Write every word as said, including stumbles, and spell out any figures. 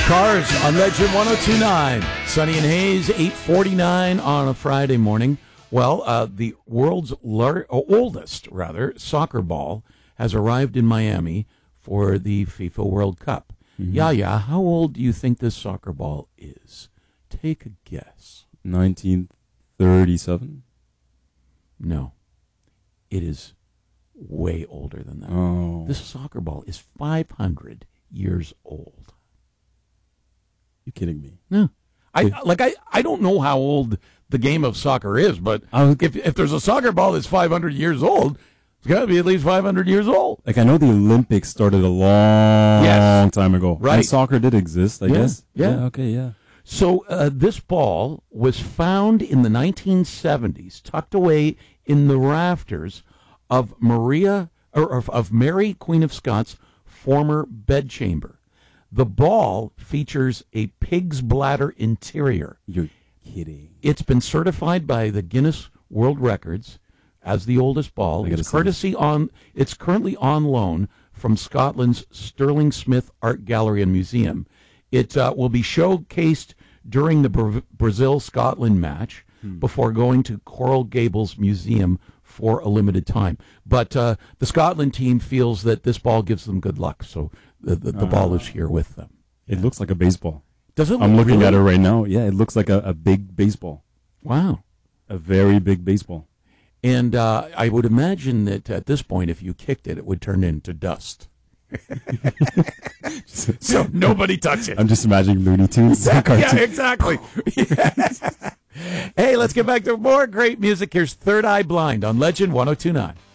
Cars on Legend one oh two point nine. Sunny and Haze, eight forty-nine on a Friday morning. Well, uh, the world's lar- uh, oldest, rather, soccer ball has arrived in Miami for the FIFA World Cup. Mm-hmm. Yaya, how old do you think this soccer ball is? Take a guess. nineteen thirty-seven? No. It is way older than that. Oh. This soccer ball is five hundred years old. You're kidding me. No. I like I, I don't know how old the game of soccer is, but was, if if there's a soccer ball that's five hundred years old, it's got to be at least five hundred years old. Like, I know the Olympics started a long yes. time ago. Right. And soccer did exist, I yeah. guess. Yeah. yeah. Okay, yeah. So uh, this ball was found in the nineteen seventies, tucked away in the rafters of Maria or of, of Mary, Queen of Scots' former bedchamber. The ball features a pig's bladder interior. You're kidding. It's been certified by the Guinness World Records as the oldest ball. It's courtesy on. It's currently on loan from Scotland's Stirling Smith Art Gallery and Museum. It uh, will be showcased during the Bra- Brazil-Scotland match hmm. before going to Coral Gables Museum for a limited time. But uh, the Scotland team feels that this ball gives them good luck, so the, the, the uh, ball is here with them. It yeah. looks like a baseball. Does it? Look I'm looking really? at it right now. Yeah, it looks like a, a big baseball. Wow. A very big baseball. And uh, I would imagine that at this point, if you kicked it, it would turn into dust. So nobody touch it. I'm just imagining Looney Tunes. Yeah, exactly. Hey, let's get back to more great music. Here's Third Eye Blind on Legend one oh two point nine.